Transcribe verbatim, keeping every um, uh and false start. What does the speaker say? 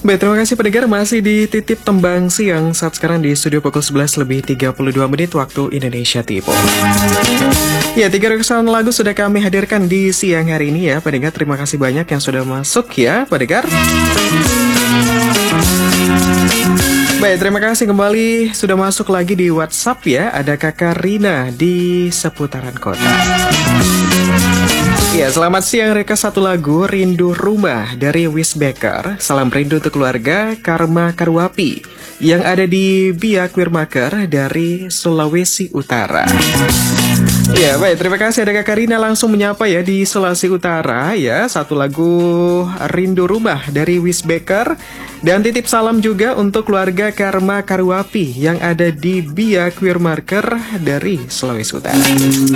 Baik, terima kasih pendengar, masih di Titip Tembang Siang saat sekarang di studio pukul sebelas lebih tiga puluh dua menit waktu Indonesia Timur. Ya, tiga requestan lagu sudah kami hadirkan di siang hari ini ya pendengar. Terima kasih banyak yang sudah masuk ya pendengar. Baik, terima kasih kembali sudah masuk lagi di WhatsApp ya. Ada Kakak Rina di seputaran kota. Ya, selamat siang, reka satu lagu Rindu Rumah dari Wisbeker. Salam rindu untuk keluarga Karma Karwapi yang ada di Biak Wirmaker dari Sulawesi Utara. Ya, baik, terima kasih ada Kakak Rina langsung menyapa ya di Sulawesi Utara ya. Satu lagu Rindu Rumah dari Wisbeker. Dan titip salam juga untuk keluarga Karma Karwapi yang ada di Biak Wirmaker dari Sulawesi Utara.